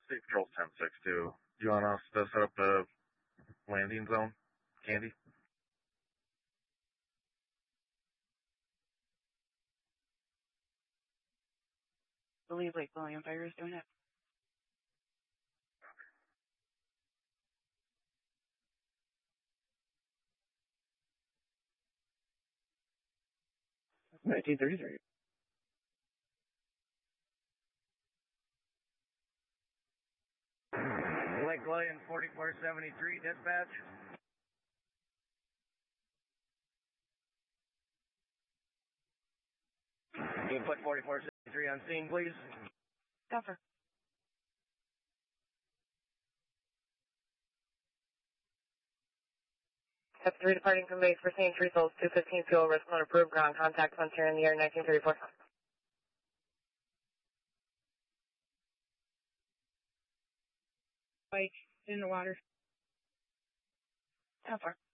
State Patrol's 10-6-2. Do you want us to set up the landing zone, Candy? I believe Lake William Fire is doing it. That's 1933. Lake William 4473, dispatch. Can you put 4473 on scene, please? Cover. Step 3 departing from base for St. Treefels, 215 fuel, risk not approved, ground contact, Frontier in the air, 1934. Bike in the water. How far?